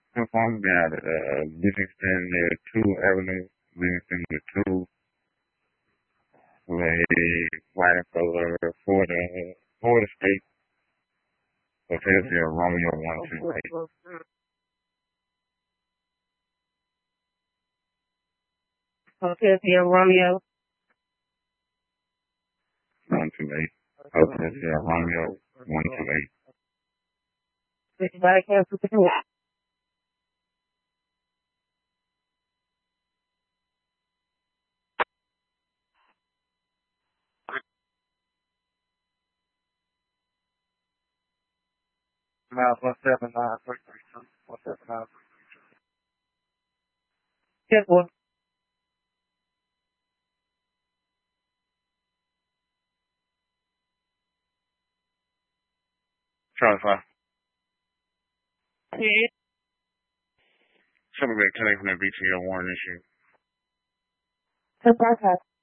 Perform got Livingston there, 2 Avenue, Livingston with 2, right for Florida State, Philadelphia Romeo 128. Philadelphia Romeo 128. Philadelphia Romeo 128. Everybody cancel the door. Miles 179-332. 179-332. Yes, well, Charlie 5. yeah. Silverback Clinic from the BTL warning issue. The broadcast.